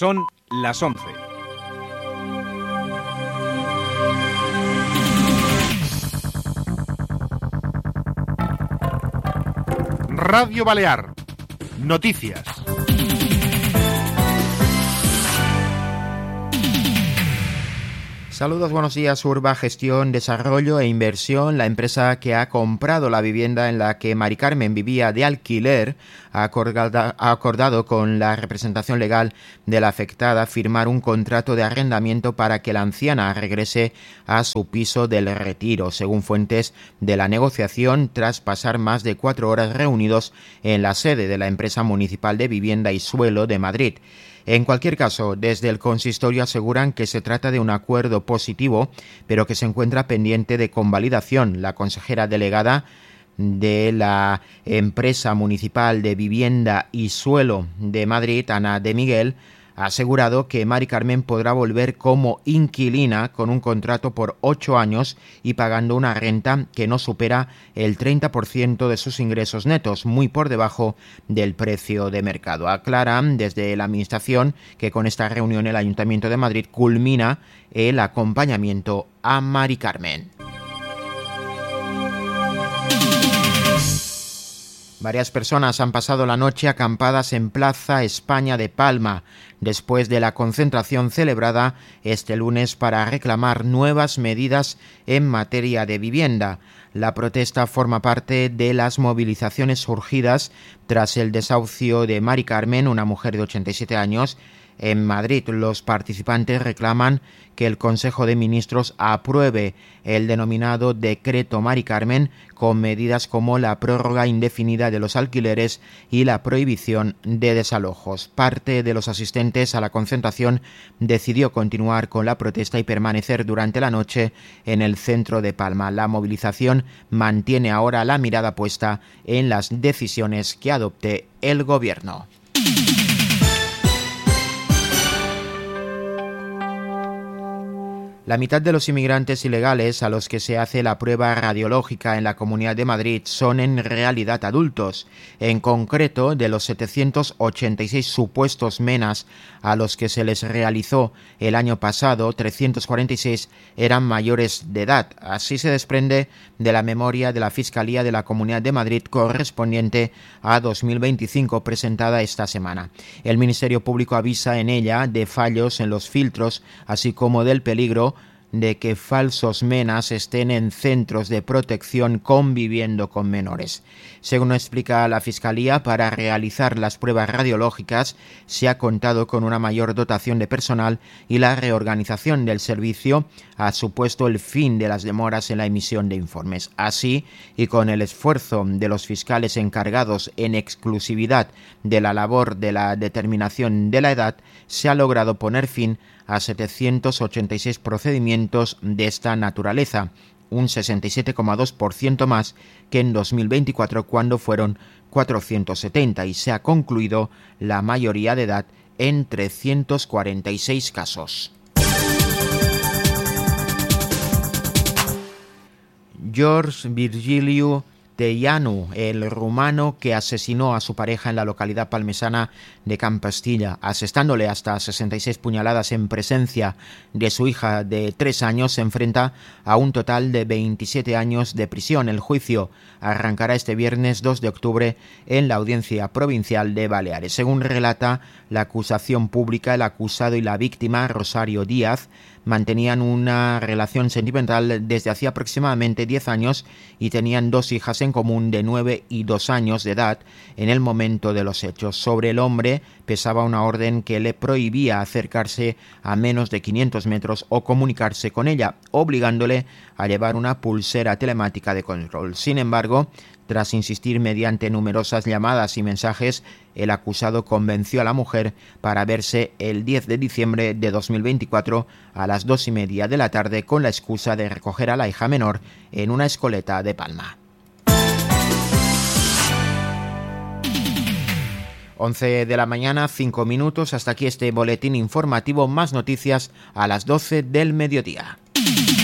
Son las 11. Radio Balear. Noticias. Saludos, buenos días. Urba Gestión, Desarrollo e Inversión, la empresa que ha comprado la vivienda en la que Mari Carmen vivía de alquiler, ha acordado con la representación legal de la afectada firmar un contrato de arrendamiento para que la anciana regrese a su piso del Retiro, según fuentes de la negociación, tras pasar más de 4 horas reunidos en la sede de la empresa municipal de vivienda y suelo de Madrid. En cualquier caso, desde el consistorio aseguran que se trata de un acuerdo positivo, pero que se encuentra pendiente de convalidación. La consejera delegada de la empresa municipal de vivienda y suelo de Madrid, Ana de Miguel, ha asegurado que Mari Carmen podrá volver como inquilina con un contrato por 8 años y pagando una renta que no supera el 30% de sus ingresos netos, muy por debajo del precio de mercado. Aclaran desde la Administración que con esta reunión el Ayuntamiento de Madrid culmina el acompañamiento a Mari Carmen. Varias personas han pasado la noche acampadas en Plaza España de Palma, después de la concentración celebrada este lunes para reclamar nuevas medidas en materia de vivienda. La protesta forma parte de las movilizaciones surgidas tras el desahucio de Mari Carmen, una mujer de 87 años, en Madrid. Los participantes reclaman que el Consejo de Ministros apruebe el denominado Decreto Mari Carmen, con medidas como la prórroga indefinida de los alquileres y la prohibición de desalojos. Parte de los asistentes a la concentración decidió continuar con la protesta y permanecer durante la noche en el centro de Palma. La movilización mantiene ahora la mirada puesta en las decisiones que adopte el Gobierno. La mitad de los inmigrantes ilegales a los que se hace la prueba radiológica en la Comunidad de Madrid son en realidad adultos. En concreto, de los 786 supuestos menas a los que se les realizó el año pasado, 346 eran mayores de edad. Así se desprende de la memoria de la Fiscalía de la Comunidad de Madrid correspondiente a 2025 presentada esta semana. El Ministerio Público avisa en ella de fallos en los filtros, así como del peligro de que falsos menas estén en centros de protección conviviendo con menores. Según explica la Fiscalía, para realizar las pruebas radiológicas se ha contado con una mayor dotación de personal y la reorganización del servicio ha supuesto el fin de las demoras en la emisión de informes. Así, y con el esfuerzo de los fiscales encargados en exclusividad de la labor de la determinación de la edad, se ha logrado poner fin a 786 procedimientos de esta naturaleza, un 67,2% más que en 2024, cuando fueron 470, y se ha concluido la mayoría de edad en 346 casos. George Virgiliu Teianu, el rumano que asesinó a su pareja en la localidad palmesana de Campastilla, asestándole hasta 66 puñaladas en presencia de su hija de 3 años, se enfrenta a un total de 27 años de prisión. El juicio arrancará este viernes 2 de octubre en la Audiencia Provincial de Baleares. Según relata la acusación pública, el acusado y la víctima, Rosario Díaz, mantenían una relación sentimental desde hacía aproximadamente 10 años y tenían 2 hijas en común de 9 y 2 años de edad en el momento de los hechos. Sobre el hombre pesaba una orden que le prohibía acercarse a menos de 500 metros o comunicarse con ella, obligándole a llevar una pulsera telemática de control. Sin embargo, tras insistir mediante numerosas llamadas y mensajes, el acusado convenció a la mujer para verse el 10 de diciembre de 2024 a las 2:30 de la tarde con la excusa de recoger a la hija menor en una escoleta de Palma. 11 de la mañana, 5 minutos. Hasta aquí este boletín informativo. Más noticias a las 12 del mediodía.